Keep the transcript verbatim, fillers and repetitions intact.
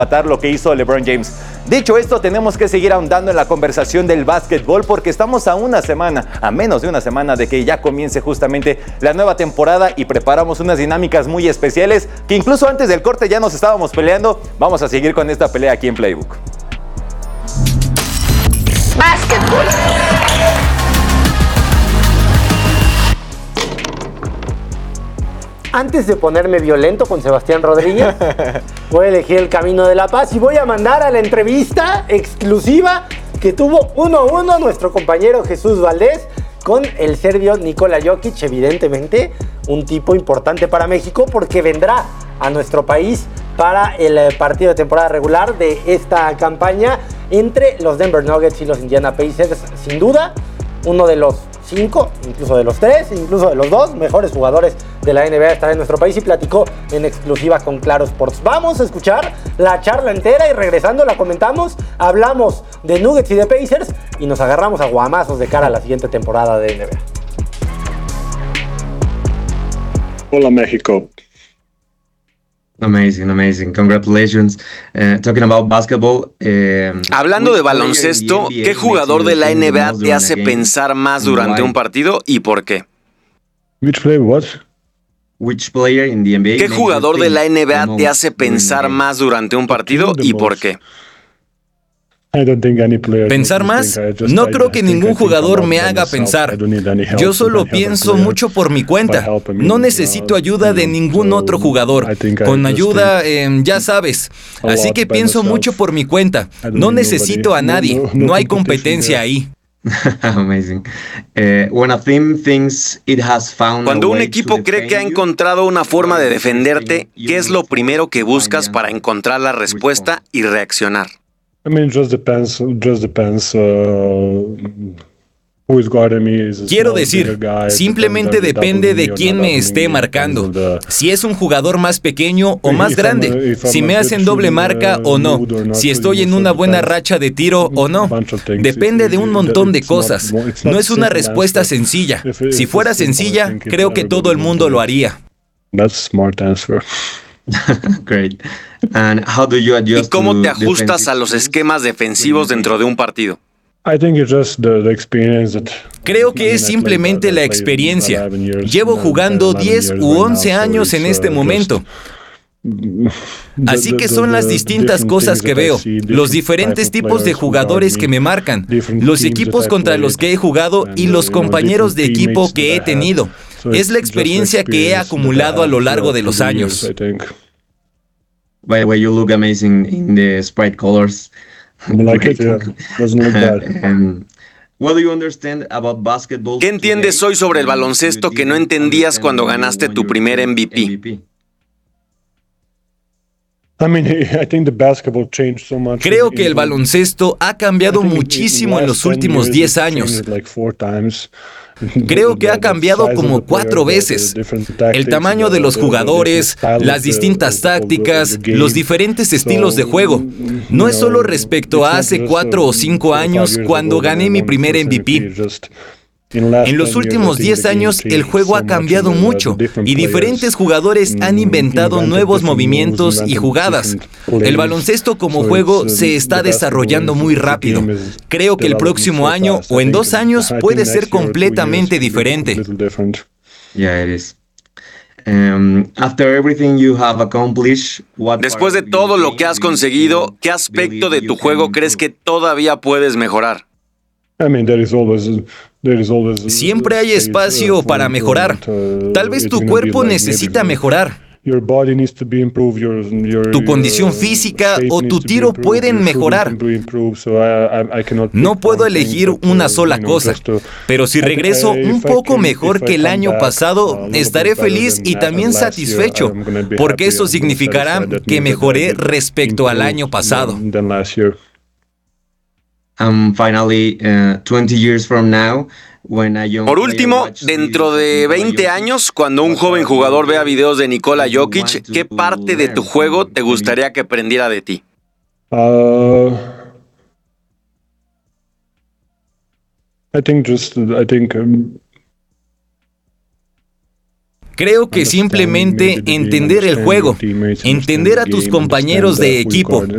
matar lo que hizo LeBron James. Dicho esto, tenemos que seguir ahondando en la conversación del básquetbol porque estamos a una semana, a menos de una semana de que ya comience justamente la nueva temporada y preparamos unas dinámicas muy especiales que incluso antes del corte ya nos estábamos peleando. Vamos a seguir con esta pelea aquí en Playbook. Básquetbol. Antes de ponerme violento con Sebastián Rodríguez, voy a elegir el camino de la paz y voy a mandar a la entrevista exclusiva que tuvo uno a uno nuestro compañero Jesús Valdés con el serbio Nikola Jokic, evidentemente un tipo importante para México porque vendrá a nuestro país para el partido de temporada regular de esta campaña entre los Denver Nuggets y los Indiana Pacers. Sin duda, uno de los cinco, incluso de los tres, incluso de los dos mejores jugadores de la N B A estará en nuestro país y platicó en exclusiva con Claro Sports. Vamos a escuchar la charla entera y regresando la comentamos, hablamos de Nuggets y de Pacers y nos agarramos a guamazos de cara a la siguiente temporada de N B A. Hola México. Amazing, amazing. Congratulations. Uh, talking about basketball. Uh, Hablando de baloncesto, ¿qué jugador de la N B A te hace pensar más durante un partido y por qué? Which player what? Which player in the N B A? ¿Qué jugador de la N B A te hace pensar más durante un partido y por qué? ¿Pensar más? No creo que ningún jugador me haga pensar. Yo solo pienso mucho por mi cuenta. No necesito ayuda de ningún otro jugador. Con ayuda, eh, ya sabes. Así que pienso mucho por mi cuenta. No necesito a nadie. No hay competencia ahí. Amazing. Uh, when a team thinks it has found Cuando a un way equipo to cree que ha defend you, encontrado una forma de defenderte, ¿qué es lo primero que buscas para encontrar la respuesta y reaccionar? I mean, it just depends. Just depends. Uh, who is guarding me? Is a Quiero small, decir, bigger guy? simplemente Depends on depende the de double quién me me or not esté double me. marcando. Depends on the- Si es un jugador más pequeño o más If I'm a- grande, if I'm si a me good hacen doble shooting, marca uh, o no, mood or not, si it estoy en also una buena depends. racha de tiro o no. Bunch of things. Depende de un It's- montón de it's not cosas. more- it's No not es una simple respuesta answer. sencilla. If it- Si if fuera it's simple, I sencilla, think it- creo que everybody todo el would mundo do lo it. haría. That's a smart answer. Great. And how do you adjust ¿Y cómo to te ajustas defensive a los schemes? esquemas defensivos dentro de un partido? I think it's just the, the experience that. Creo que es simplemente la experiencia. Llevo jugando diez u once años en este momento. Así que son las distintas cosas que veo, los diferentes tipos de jugadores que me marcan, los equipos contra los que he jugado y los compañeros de equipo que he tenido. Es la experiencia que he acumulado a lo largo de los años. By the way, you look amazing in the Sprite colors. I like it, yeah. Doesn't look bad. Um, what do you understand about basketball ¿Qué entiendes today hoy sobre el that you baloncesto que no didn't entendías understand cuando when you ganaste won tu your primer first M V P? M V P? I mean, I think the basketball changed so much. Creo in- que el in- baloncesto ha cambiado I think in- in muchísimo en last los ten últimos years, diez it's años. changed like four times. Creo que The- ha the cambiado size of como the cuatro player, the- veces. the different El tactics, tamaño the- de los the- the jugadores, different styles las of the- distintas of the- of the tácticas, game. los diferentes estilos de So, juego. No you es solo know, respecto it's a not hace just, cuatro uh, o cinco four or five años years cuando ago when gané I mi won the primer first M V P. M V P, just in the last En los ten years, I últimos think diez the game años el changed juego so ha much, cambiado and the- the mucho different y players, diferentes jugadores han mm, inventado invented nuevos different movimientos moves, y invented jugadas. different plays. El baloncesto como So juego it's, um, se está the basketball desarrollando is- muy the rápido. game is Creo que el developing próximo so año fast. I o en think- dos años I think puede next ser year or two completamente years will be diferente. a little different. Yeah, it is. Um, after everything you have accomplished, what Después de part of your todo lo game que has do you conseguido, still ¿qué aspecto de believe tu you juego can crees que improve? todavía puedes mejorar? I mean, there is always, there is always Siempre hay space, espacio uh, for para mejorar. improvement, uh, Tal vez it's tu gonna be cuerpo like necesita maybe mejorar. your body needs to be improved, your, your, Tu condición your física shape o needs tu to be tiro improved, pueden your shooting mejorar. can be improved, so I- I- I cannot No pick puedo one thing, elegir but, una uh, sola you know, cosa, just to- pero si I think, regreso uh, if un I poco can- mejor if I que el come año back, pasado, uh, a little estaré bit better feliz than y I- también last year, satisfecho, I'm gonna be porque happy eso and significará satisfied. That que means that I mejoré did respecto al improve año pasado. than- than last year. And finally, uh, twenty years from now, when a young Por player último, watches dentro videos of de Nikola veinte Jokic, años, cuando un what joven part of jugador your vea game videos de Nikola do you Jokic, want ¿qué to parte de tu learn juego from te him? gustaría que aprendiera de ti? Uh, I think just I think um, Creo que simplemente entender el juego, entender a tus compañeros de equipo.